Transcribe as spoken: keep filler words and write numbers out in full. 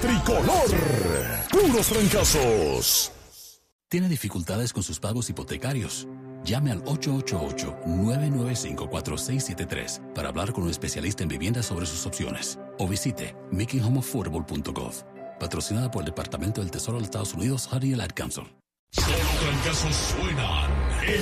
Tricolor. Puros trancazos. ¿Tiene dificultades con sus pagos hipotecarios? Llame al ocho ocho ocho, nueve nueve cinco, cuatro seis siete tres para hablar con un especialista en vivienda sobre sus opciones. O visite making home affordable punto gov. Patrocinada por el Departamento del Tesoro de los Estados Unidos, Hardy y el Ad Council. Solo trancazos suenan.